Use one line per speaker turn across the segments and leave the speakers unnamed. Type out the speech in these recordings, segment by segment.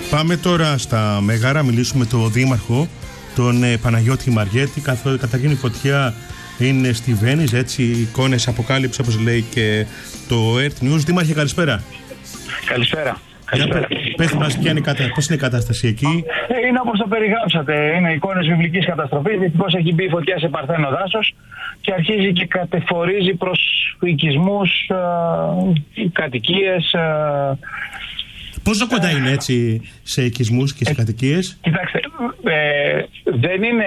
Πάμε τώρα στα Μέγαρα, μιλήσουμε με τον Δήμαρχο, τον Παναγιώτη Μαριέτη. Καταρχήν η φωτιά είναι στη Βένιζ, έτσι, εικόνες αποκάλυψη όπως λέει και το Earth News. Δήμαρχε, καλησπέρα.
Καλησπέρα.
Πες μας πώς είναι η κατάσταση εκεί.
Είναι όπως το περιγράψατε, είναι εικόνες βιβλικής καταστροφής. Δυστυχώς έχει μπει η φωτιά σε παρθένο δάσος και αρχίζει και κατεφορίζει προς οικισμούς, κατοικίες.
Πόσο κοντά είναι έτσι σε οικισμούς και σε κατοικίες?
Κοιτάξτε, δεν είναι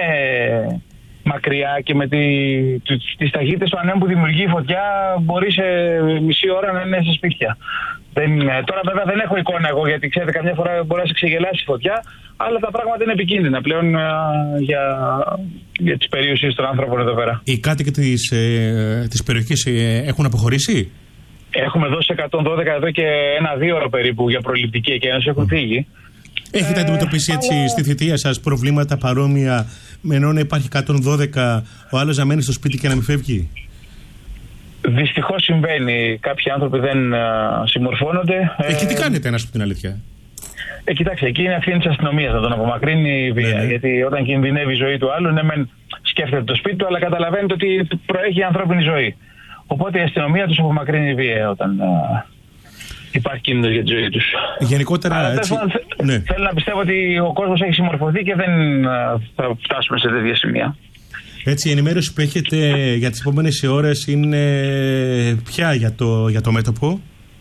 μακριά και με τις ταχύτητες του ανέμου που δημιουργεί η φωτιά μπορεί σε μισή ώρα να είναι σε σπίτια. Τώρα βέβαια δεν έχω εικόνα εγώ, γιατί ξέρετε καμιά φορά μπορεί να σε ξεγελάσει η φωτιά, αλλά τα πράγματα είναι επικίνδυνα πλέον για τις περιουσίες των άνθρωπων εδώ πέρα. Οι
κάτοικοι της περιοχής έχουν αποχωρήσει?
Έχουμε δώσει 112 εδώ και 1-2 ώρα περίπου για προληπτική εκένωση, έχουν φύγει.
Έχετε αντιμετωπίσει έτσι στη θητεία σας προβλήματα παρόμοια, με ενώ να υπάρχει 112, ο άλλος να μένει στο σπίτι και να μην φεύγει?
Δυστυχώς συμβαίνει. Κάποιοι άνθρωποι δεν συμμορφώνονται.
Εκεί τι κάνετε, να σου πω την αλήθεια?
Κοιτάξτε, εκεί είναι ευθύνη της αστυνομίας να τον απομακρύνει η βία. Ναι. Γιατί όταν κινδυνεύει η ζωή του άλλου, ναι, μεν σκέφτεται το σπίτι του, αλλά καταλαβαίνετε ότι προέχει η ανθρώπινη ζωή. Οπότε η αστυνομία τους απομακρύνει η βία όταν υπάρχει κίνδυνος για τη ζωή τους.
Γενικότερα, έτσι.
Ναι. Θέλω να πιστεύω ότι ο κόσμος έχει συμμορφωθεί και δεν θα φτάσουμε σε τέτοια σημεία.
Έτσι, η ενημέρωση που έχετε για τις επόμενες ώρες είναι ποια για το μέτωπο?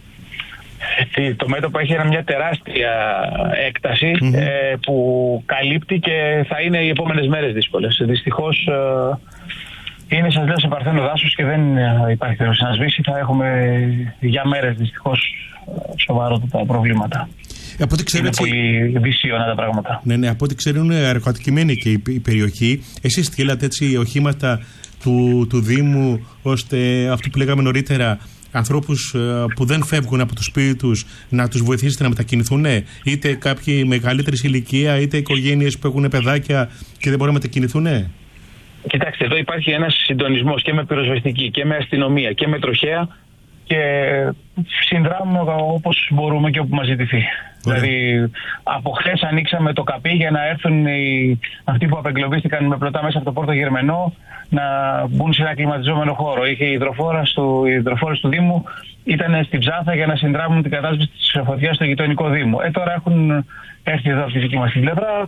Το μέτωπο έχει μια τεράστια έκταση που καλύπτει και θα είναι οι επόμενες μέρες δύσκολες. Δυστυχώς είναι, σας λέω, σε παρθένο δάσος και δεν υπάρχει περίπτωση να σβήσει. Θα έχουμε για μέρες δυστυχώς σοβαρότατα προβλήματα.
Από ό,τι ξέρω,
είναι πολύ δυσίωνα τα πράγματα.
Ναι, από ό,τι ξέρω είναι αεροκατοικημένη και η περιοχή. Εσείς στείλατε έτσι οχήματα του Δήμου, ώστε αυτό που λέγαμε νωρίτερα, ανθρώπους που δεν φεύγουν από το σπίτι τους, να τους βοηθήσετε να μετακινηθούν, είτε κάποιοι μεγαλύτερης ηλικία, είτε οικογένειες που έχουν παιδάκια και δεν μπορούν να μετακινηθούν?
Κοιτάξτε, εδώ υπάρχει ένας συντονισμός και με πυροσβεστική και με αστυνομία και με τροχέα και συνδράμουμε όπως μπορούμε και όπου μας ζητηθεί. Δηλαδή, από χθες ανοίξαμε το καπί για να έρθουν αυτοί που απεγκλωβίστηκαν με πλωτά μέσα από το Πόρτο Γερμενό να μπουν σε ένα κλιματιζόμενο χώρο. Είχε οι υδροφόρες του Δήμου, ήταν στην Ψάθα για να συνδράμουν την κατάσβεση της φωτιάς στο γειτονικό Δήμο. Τώρα έχουν έρθει εδώ από τη δική μας την πλευρά.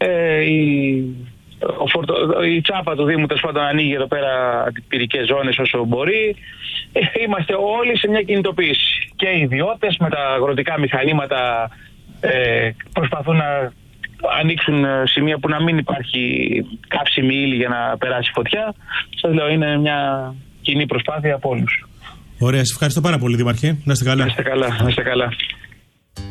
Η τσάπα του Δήμου τέλος πάντων ανοίγει εδώ πέρα αντιπυρικές ζώνες όσο μπορεί. Είμαστε όλοι σε μια κινητοποίηση. Και οι ιδιώτες με τα αγροτικά μηχανήματα προσπαθούν να ανοίξουν σημεία που να μην υπάρχει κάψιμη ύλη για να περάσει φωτιά. Σας λέω, είναι μια κοινή προσπάθεια από όλους.
Ωραία, σας ευχαριστώ πάρα πολύ, Δήμαρχε. Να είστε καλά.
Να είστε καλά.